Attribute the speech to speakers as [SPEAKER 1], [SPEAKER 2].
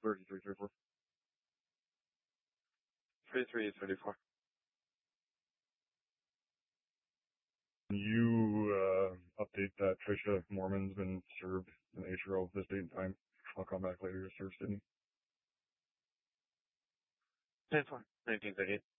[SPEAKER 1] 3334. 3334.
[SPEAKER 2] Can you update that Trisha Mormon's been served in HRO this date and time? I'll come back later to serve Sydney.
[SPEAKER 1] 10-4. 1938.